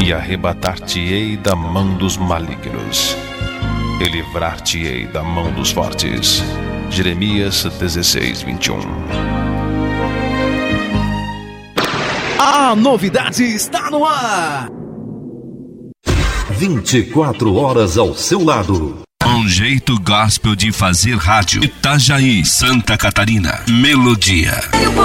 e arrebatar-te-ei da mão dos malignos, e livrar-te-ei da mão dos fortes. Jeremias 16:21. A novidade está no ar. 24 horas ao seu lado. Um jeito gospel de fazer rádio. Itajaí, Santa Catarina. Melodia.